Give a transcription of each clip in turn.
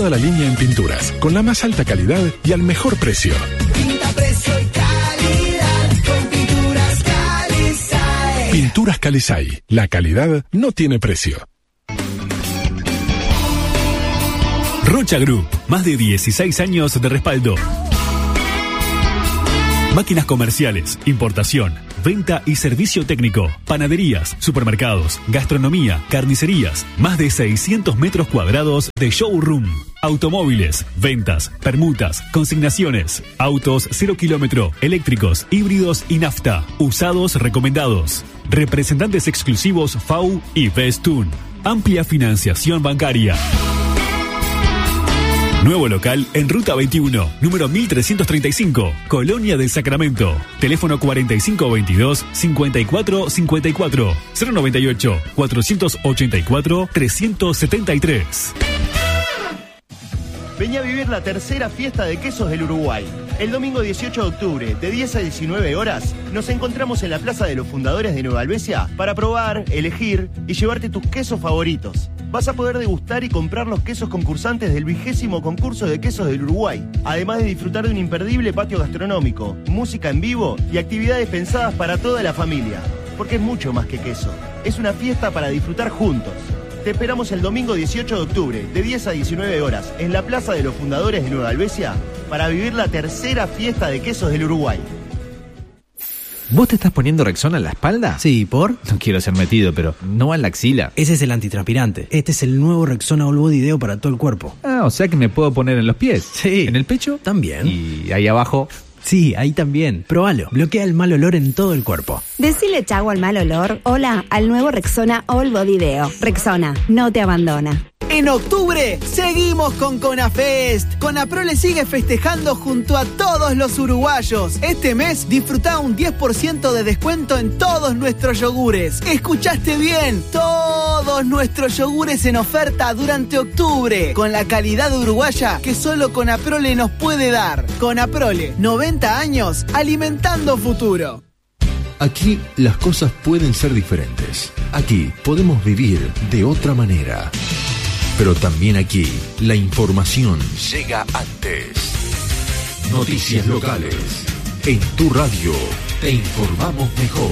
toda la línea en pinturas, con la más alta calidad y al mejor precio. Pinta, precio y calidad con Pinturas Calizay. Pinturas Calizay. La calidad no tiene precio. Rocha Group, más de 16 años de respaldo. Máquinas comerciales, importación, venta y servicio técnico, panaderías, supermercados, gastronomía, carnicerías, más de 600 metros cuadrados de showroom, automóviles, ventas, permutas, consignaciones, autos 0 kilómetro, eléctricos, híbridos y nafta, usados recomendados, representantes exclusivos FAU y Bestun, amplia financiación bancaria. Nuevo local en Ruta 21, número 1335, Colonia del Sacramento. Teléfono 4522-5454, 098-484-373. Vení a vivir la tercera fiesta de quesos del Uruguay. El domingo 18 de octubre, de 10 a 19 horas, nos encontramos en la Plaza de los Fundadores de Nueva Albesia para probar, elegir y llevarte tus quesos favoritos. Vas a poder degustar y comprar los quesos concursantes del 20º concurso de quesos del Uruguay, además de disfrutar de un imperdible patio gastronómico, música en vivo y actividades pensadas para toda la familia. Porque es mucho más que queso, es una fiesta para disfrutar juntos. Te esperamos el domingo 18 de octubre, de 10 a 19 horas, en la Plaza de los Fundadores de Nueva Albesia, para vivir la tercera fiesta de quesos del Uruguay. ¿Vos te estás poniendo Rexona en la espalda? Sí, ¿por? No quiero ser metido, pero ¿no va en la axila? Ese es el antitranspirante. Este es el nuevo Rexona All Body Deo para todo el cuerpo. Ah, o sea que me puedo poner en los pies. Sí. ¿En el pecho? También. ¿Y ahí abajo? Sí, ahí también. Probalo. Bloquea el mal olor en todo el cuerpo. Decile chau al mal olor. Hola al nuevo Rexona All Body Deo. Rexona, no te abandona. En octubre seguimos con Conafest. Conaprole sigue festejando junto a todos los uruguayos. Este mes disfruta un 10% de descuento en todos nuestros yogures. ¿Escuchaste bien? Todos nuestros yogures en oferta durante octubre, con la calidad uruguaya que solo Conaprole nos puede dar. Conaprole, 90 años alimentando futuro. Aquí las cosas pueden ser diferentes. Aquí podemos vivir de otra manera. Pero también aquí la información llega antes. Noticias locales. En tu radio te informamos mejor.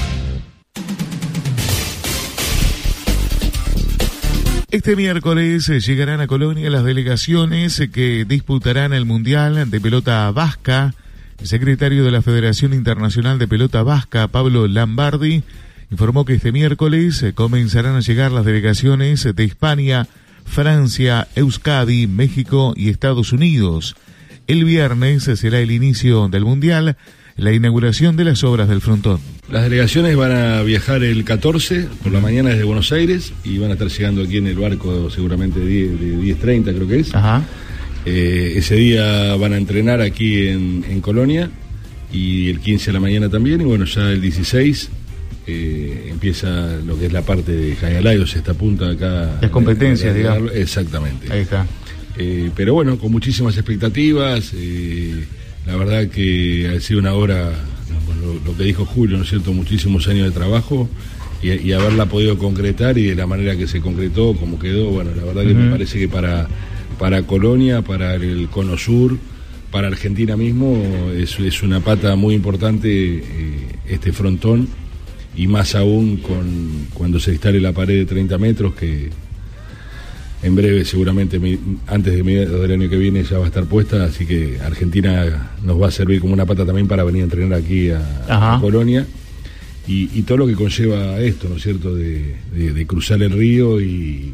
Este miércoles llegarán a Colonia las delegaciones que disputarán el Mundial de Pelota Vasca. El secretario de la Federación Internacional de Pelota Vasca, Pablo Lambardi, informó que este miércoles comenzarán a llegar las delegaciones de España, Francia, Euskadi, México y Estados Unidos. El viernes será el inicio del Mundial, la inauguración de las obras del frontón. Las delegaciones van a viajar el 14 por la mañana desde Buenos Aires y van a estar llegando aquí en el barco seguramente de 10:30 creo que es. Ajá. Ese día van a entrenar aquí en Colonia y el 15 a la mañana también, y bueno, ya el 16 empieza lo que es la parte de Jayalay, o sea, esta punta acá. Las competencias, digamos. Exactamente. Ahí está. Pero bueno, con muchísimas expectativas. La verdad que ha sido una obra, lo que dijo Julio, ¿no es cierto? Muchísimos años de trabajo y haberla podido concretar y de la manera que se concretó, como quedó, bueno, la verdad que me parece que para Colonia, para el Cono Sur, para Argentina mismo, es una pata muy importante este frontón, y más aún cuando se instale la pared de 30 metros, que en breve, seguramente antes de mediados del año que viene ya va a estar puesta, así que Argentina nos va a servir como una pata también para venir a entrenar aquí a Colonia, y todo lo que conlleva esto, ¿no es cierto?, de cruzar el río y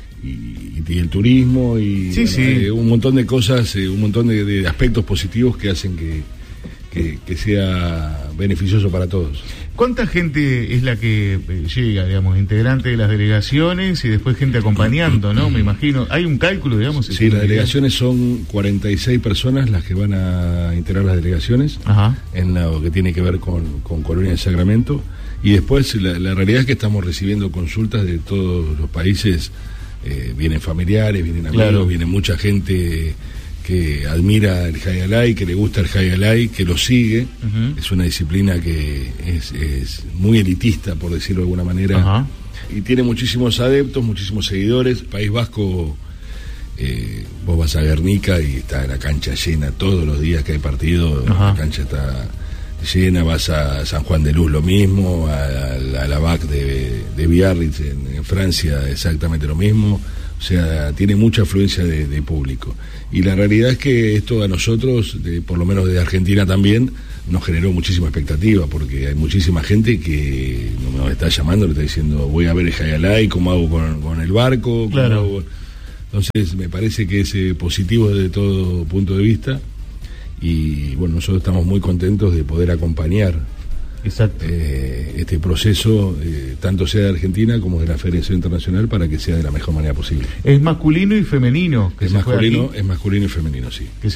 el turismo y sí, bueno, sí. Un montón de cosas, un montón de aspectos positivos que hacen que sea beneficioso para todos. ¿Cuánta gente es la que llega, digamos, integrante de las delegaciones y después gente acompañando, ¿no? Me imagino. ¿Hay un cálculo, digamos? Sí, las delegaciones son 46 personas las que van a integrar las delegaciones. Ajá. En lo que tiene que ver con Colonia del Sacramento. Y después la realidad es que estamos recibiendo consultas de todos los países. Vienen familiares, vienen amigos, claro. Viene mucha gente que admira el Jayalay, que le gusta el Jayalay, que lo sigue. Es una disciplina que es muy elitista, por decirlo de alguna manera. Y tiene muchísimos adeptos, muchísimos seguidores. País Vasco vos vas a Guernica y está la cancha llena todos los días que hay partido. La cancha está llena. Vas a San Juan de Luz, lo mismo, a la BAC de Biarritz en Francia, exactamente lo mismo. O sea, tiene mucha afluencia de público. Y la realidad es que esto a nosotros, por lo menos de Argentina también, nos generó muchísima expectativa, porque hay muchísima gente que nos está llamando, le está diciendo, voy a ver el Jayalay, ¿cómo hago con el barco? Claro. Entonces, me parece que es positivo desde todo punto de vista. Y bueno, nosotros estamos muy contentos de poder acompañar este proceso, tanto sea de Argentina como de la Federación Internacional, para que sea de la mejor manera posible. Es masculino y femenino. Es masculino y femenino, sí.